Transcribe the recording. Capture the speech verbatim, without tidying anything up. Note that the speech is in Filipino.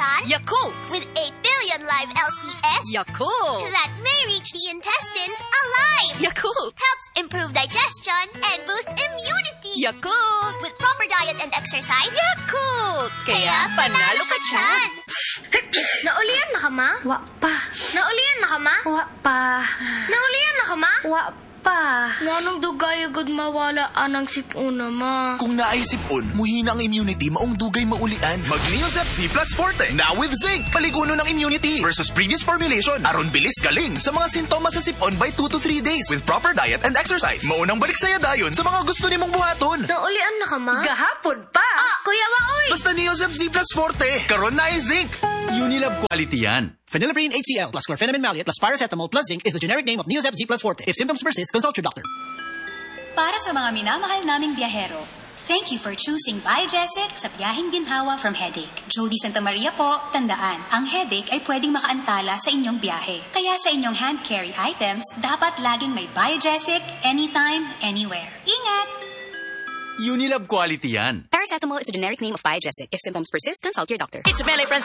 Chan. Yakult. With eight billion live L C S. Yakult. That may reach the intestines alive. Yakult. Helps improve digestion and boost immunity. Yakult. With proper diet and exercise. Yakult. Kaya, panalo ka, Chan. Naulian na ka, ma? Wa pa. Naulian na ka, ma? Wa pa. Naulian na ka, ma? Wa pa. Nganong dugay agad mawala anang sipuna, ma? Kung naay sipon, muhina ang immunity, maong dugay maulian. Mag-Neosep Z Plus Forte, now with zinc. Paliguno ng immunity versus previous formulation. Aron bilis galing sa mga sintomas sa sipon by two to three days with proper diet and exercise. Maunang balik saya dayon sa mga gusto nimong buhaton. Naulian na ka, ma? Gahapon pa. Ah, kuya Waoy! Basta Neosep Z Plus Forte, karon na ay zinc. Unilab quality yan. Phenylephrine H C l plus chlorpheniramine maleate plus paracetamol plus zinc is the generic name of Neosep Z Plus Forte. If symptoms persist, consult your doctor. Para sa mga minamahal naming biyahero, thank you for choosing Biogesic sa biyaheng ginhawa from headache. Jody Santa Maria po, tandaan, ang headache ay pwedeng makaantala sa inyong biyahe. Kaya sa inyong hand carry items, dapat laging may Biogesic anytime, anywhere. Ingat! Unilab quality yan. Paracetamol is a generic name of Biogesic. If symptoms persist, consult your doctor. It's Mele